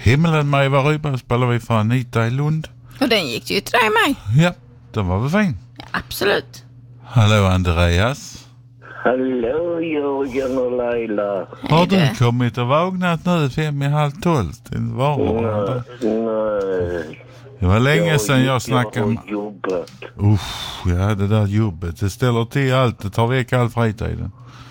Himmelen mig var Rydberg spelar vi för Anita i Lund. Och den gick ju till dig med. Ja, den var väl fin. Ja, absolut. Hallå Andreas. Hallå Jörgen och Laila. Har du kommit och vaknat nu 5:30 till varor? Nej. Det var länge sedan jag snackade om... jobbat. Ja, det där jobbet. Det ställer till allt. Det tar väck all fritiden.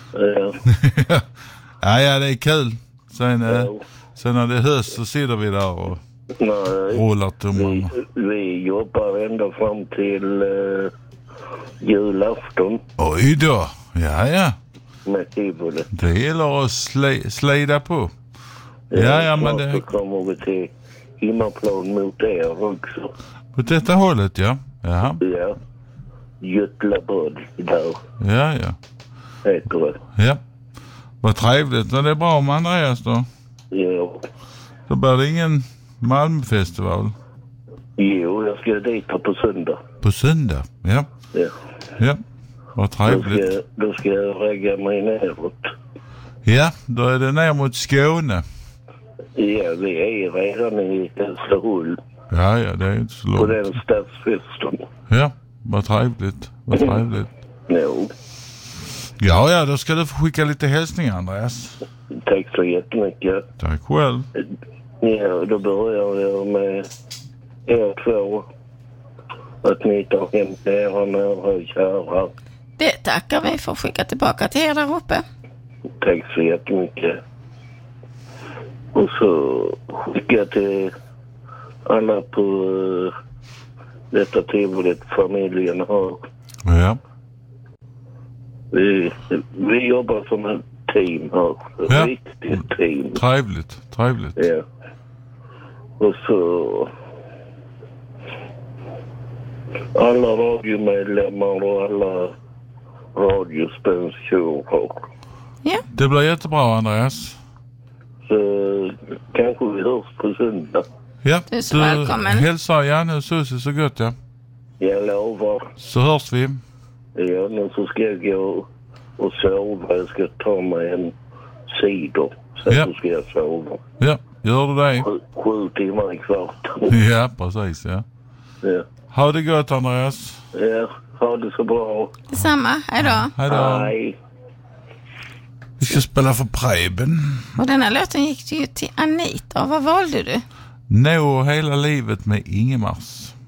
Ja. ja, det är kul. Sen när det är höst så sitter vi där och rullar tummarna. Vi jobbar ända fram till julafton. Oj då. Ja. Med tivoli. Det gäller att slida på. Ja, men det... Så kommer vi till hemmaplan mot er också. På detta hållet, ja. Ja. Ja. Götlabad där. Ja. Heter det. Ja. Vad trevligt. Och det är bra med Andreas då. Ja. Så blir det ingen Malmöfestival. Jo, jag ska dit på söndag. På söndag? Ja. Ja. Vad trevligt. Då ska jag lägga mig neråt. Ja, då är det ner mot Skåne. Ja, vi är redan i Hässleholm. Ja, det är inte så långt. På den stadsfesten. Ja, vad trevligt. Jo. Ja, då ska du få skicka lite hälsningar, Andreas. Tack så jättemycket. Tack själv. Ja, då börjar jag med er två. Att ni tar hem till era nära och kära. Det tackar vi för att skicka tillbaka till er där uppe. Tack så jättemycket. Och så skickar jag till alla på detta tivolit familjen har. Ja. Vi jobbar som ett team här. Ja. Riktigt team. Trevligt. Ja. Och så alla radiomedlemmar och alla radiosponsorer. Ja. Det blir jättebra, Andreas. Så kanske vi hörs på söndag. Ja, Du är så välkommen. Hälsar Janne och Susie så gott, ja. Jag lovar. Så hörs vi. Ja, men så ska jag gå och sova. Jag ska ta mig en cider. Så ska jag sova. Ja, gör du det? 7 timmar i kvarten. Ja, precis, ja. Ha det gott, Andreas. Ja, ha det så bra. Detsamma, hejdå. Hej. Vi ska spela för Preben. Och denna låten gick ju till Anita. Vad valde du? Nå hela livet med Ingemars.